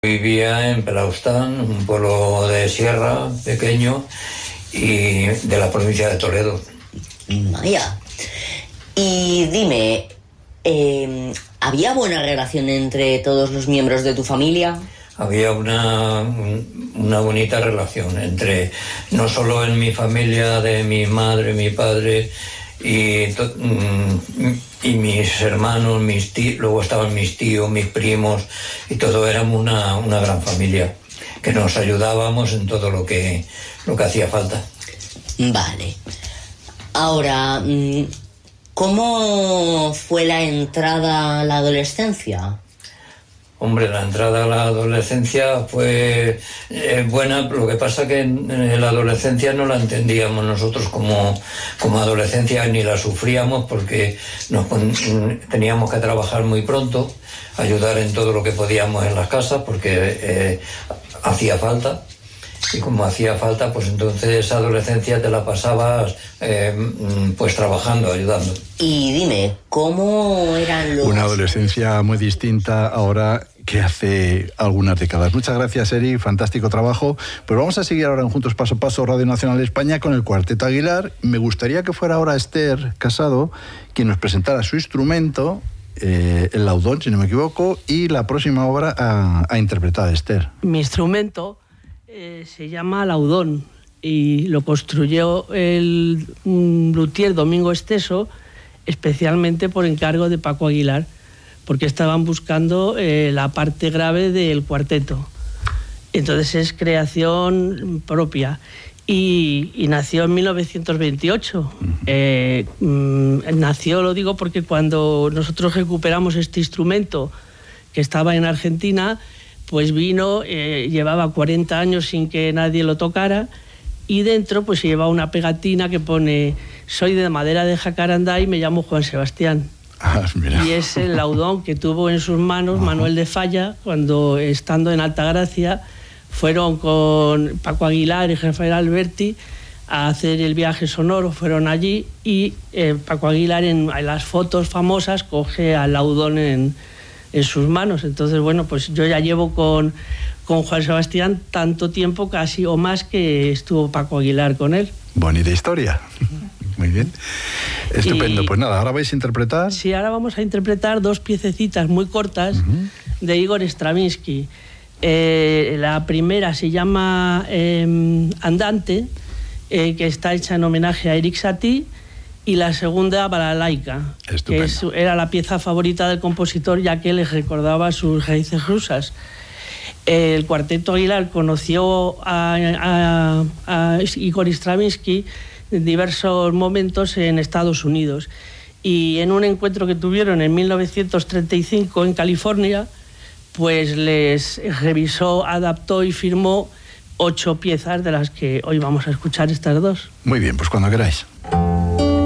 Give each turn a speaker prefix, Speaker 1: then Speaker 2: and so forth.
Speaker 1: Vivía en Pelaustán, un pueblo de sierra pequeño y de la provincia de Toledo.
Speaker 2: Vaya. Y dime, ¿había buena relación entre todos los miembros de tu familia?
Speaker 1: Había una bonita relación entre, no solo en mi familia, de mi madre, mi padre y mis hermanos, mis tíos, luego estaban mis tíos, mis primos, y todo éramos una gran familia, que nos ayudábamos en todo lo que hacía falta.
Speaker 2: Vale. Ahora, ¿cómo fue la entrada a la adolescencia?
Speaker 1: Hombre, la entrada a la adolescencia fue buena, lo que pasa que en la adolescencia no la entendíamos nosotros como adolescencia, ni la sufríamos porque teníamos que trabajar muy pronto, ayudar en todo lo que podíamos en las casas porque hacía falta. Y como hacía falta, pues entonces esa adolescencia te la pasabas pues trabajando, ayudando.
Speaker 2: Y dime, ¿cómo eran los...?
Speaker 3: Una adolescencia muy distinta ahora que hace algunas décadas. Muchas gracias, Eri, fantástico trabajo. Pues vamos a seguir ahora en Juntos Paso a Paso, Radio Nacional de España, con el Cuarteto Aguilar. Me gustaría que fuera ahora Esther Casado quien nos presentara su instrumento, el laudón, si no me equivoco, y la próxima obra a interpretar a Esther.
Speaker 4: Mi instrumento se llama laudón y lo construyó el luthier Domingo Esteso especialmente por encargo de Paco Aguilar, porque estaban buscando la parte grave del cuarteto. Entonces es creación propia y nació en 1928. Nació, lo digo porque cuando nosotros recuperamos este instrumento que estaba en Argentina, pues vino, llevaba 40 años sin que nadie lo tocara, y dentro pues lleva una pegatina que pone: soy de madera de jacarandá y me llamo Juan Sebastián.
Speaker 3: Mira.
Speaker 4: Y es el laudón que tuvo en sus manos Manuel de Falla cuando, estando en Altagracia, fueron con Paco Aguilar y Rafael Alberti a hacer el viaje sonoro. Fueron allí y Paco Aguilar en las fotos famosas coge al laudón en sus manos. Entonces, bueno, pues yo ya llevo con Juan Sebastián tanto tiempo, casi o más, que estuvo Paco Aguilar con él.
Speaker 3: Bonita historia. Muy bien. Estupendo. Pues nada, ahora vais a interpretar.
Speaker 4: Sí, ahora vamos a interpretar dos piececitas muy cortas de Igor Stravinsky. La primera se llama Andante, que está hecha en homenaje a Erik Satie, y la segunda Balalaika, que era la pieza favorita del compositor, ya que le recordaba sus raíces rusas. El Cuarteto Aguilar conoció a Igor Stravinsky en diversos momentos en Estados Unidos, y en un encuentro que tuvieron en 1935 en California, pues les revisó, adaptó y firmó 8 piezas, de las que hoy vamos a escuchar estas dos.
Speaker 3: Muy bien, pues cuando queráis.